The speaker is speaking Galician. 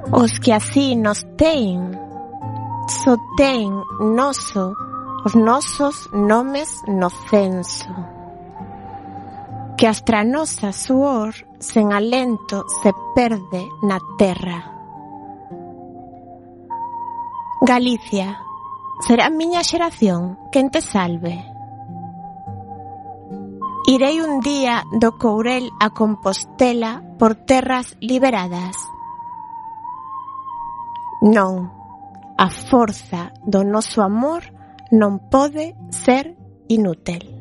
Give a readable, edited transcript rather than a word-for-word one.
Os que así nos ten, só ten os nosos nomes no censo. Que astra nosa suor sen alento se perde na terra. Galicia, será a miña xeración quen te salve? Irei un día do Courel a Compostela por terras liberadas. Non, a forza do noso amor non pode ser inútil.